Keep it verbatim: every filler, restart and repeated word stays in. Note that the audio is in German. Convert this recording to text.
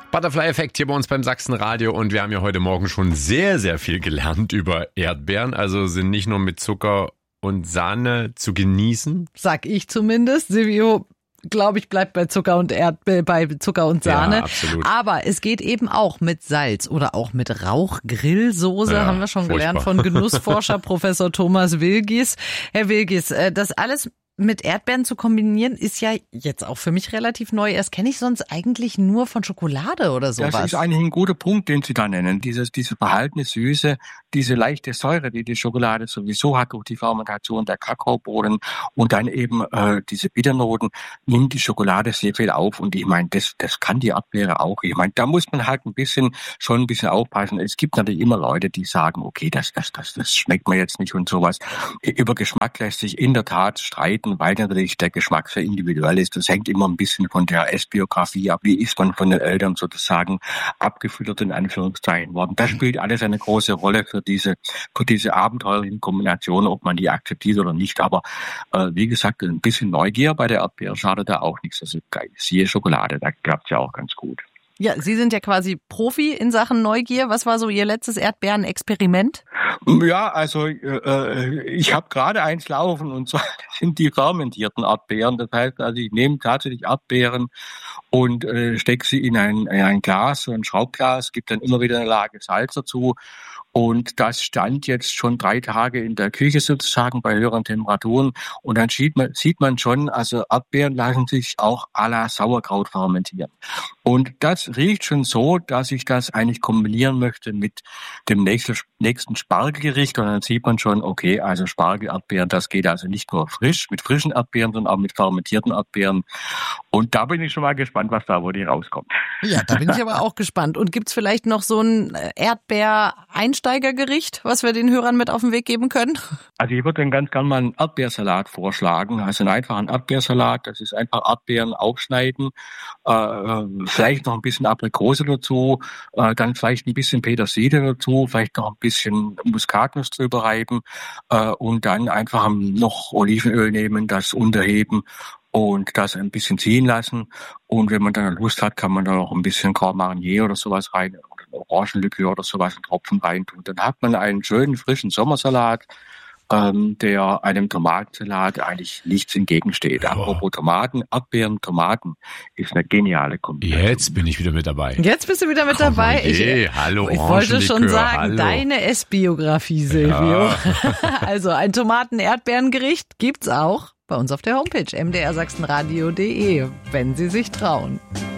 Butterfly-Effekt hier bei uns beim Sachsenradio und wir haben ja heute Morgen schon sehr, sehr viel gelernt über Erdbeeren. Also sind nicht nur mit Zucker und Sahne zu genießen. Sag ich zumindest. Silvio, glaube ich, bleibt bei Zucker und Erdbe- bei Zucker und Sahne. Ja, absolut. Aber es geht eben auch mit Salz oder auch mit Rauchgrillsoße, Ja, haben wir schon furchtbar. gelernt von Genussforscher Professor Thomas Wilgis. Herr Wilgis, das alles mit Erdbeeren zu kombinieren, ist ja jetzt auch für mich relativ neu. Das kenne ich sonst eigentlich nur von Schokolade oder sowas. Das ist eigentlich ein guter Punkt, den Sie da nennen. Dieses, diese verhaltene Süße, diese leichte Säure, die die Schokolade sowieso hat durch die Fermentation der Kakaobohnen und dann eben äh, diese Bitternoten, nimmt die Schokolade sehr viel auf. Und ich meine, das, das kann die Erdbeere auch. Ich meine, da muss man halt ein bisschen, schon ein bisschen aufpassen. Es gibt natürlich immer Leute, die sagen, okay, das, das, das, das schmeckt mir jetzt nicht und sowas. Über Geschmack lässt sich in der Tat streiten, weil natürlich der Geschmack sehr individuell ist. Das hängt immer ein bisschen von der Essbiografie ab. Wie ist man von den Eltern sozusagen abgefüttert, in Anführungszeichen worden. Das spielt alles eine große Rolle für diese, für diese abenteuerlichen Kombinationen, ob man die akzeptiert oder nicht. Aber äh, wie gesagt, ein bisschen Neugier bei der Erdbeere schadet da auch nichts. Also siehe Schokolade, da klappt ja auch ganz gut. Ja, Sie sind ja quasi Profi in Sachen Neugier. Was war so Ihr letztes Erdbeeren-Experiment? Ja, also äh, ich habe gerade eins laufen und zwar sind die fermentierten Erdbeeren. Das heißt, also ich nehme tatsächlich Erdbeeren und äh, stecke sie in ein, in ein Glas, so ein Schraubglas, gibt dann immer wieder eine Lage Salz dazu. Und das stand jetzt schon drei Tage in der Küche sozusagen bei höheren Temperaturen. Und dann sieht man, sieht man schon, also Erdbeeren lassen sich auch à la Sauerkraut fermentieren. Und das riecht schon so, dass ich das eigentlich kombinieren möchte mit dem nächsten, nächsten Spargelgericht. Und dann sieht man schon, okay, also Spargel, Erdbeeren, das geht also nicht nur frisch, mit frischen Erdbeeren, sondern auch mit fermentierten Erdbeeren. Und da bin ich schon mal gespannt, was da wohl hier rauskommt. Ja, da bin ich aber auch gespannt. Und gibt's vielleicht noch so ein Erdbeer-Einsteigergericht, was wir den Hörern mit auf den Weg geben können? Also ich würde dann ganz gerne mal einen Erdbeersalat vorschlagen. Also einen einfachen Erdbeersalat, das ist einfach Erdbeeren aufschneiden, äh, vielleicht noch ein bisschen Aprikose dazu, äh, dann vielleicht ein bisschen Petersilie dazu, vielleicht noch ein bisschen Muskatnuss drüber reiben äh, und dann einfach noch Olivenöl nehmen, das unterheben und das ein bisschen ziehen lassen. Und wenn man dann Lust hat, kann man da noch ein bisschen Grand Marnier oder sowas rein, oder Orangenlikör oder sowas, einen Tropfen rein tun. Dann hat man einen schönen, frischen Sommersalat, ähm, der einem Tomatensalat eigentlich nichts entgegensteht. Oh. Apropos Tomaten, Erdbeeren, Tomaten ist eine geniale Kombination. Jetzt bin ich wieder mit dabei. Jetzt bist du wieder mit dabei. Ich, ich, hallo, ich wollte schon sagen, hallo. Deine Essbiografie, Silvio. Ja. Also ein Tomaten-Erdbeeren-Gericht gibt's auch bei uns auf der Homepage m d r sachsenradio punkt d e, wenn Sie sich trauen.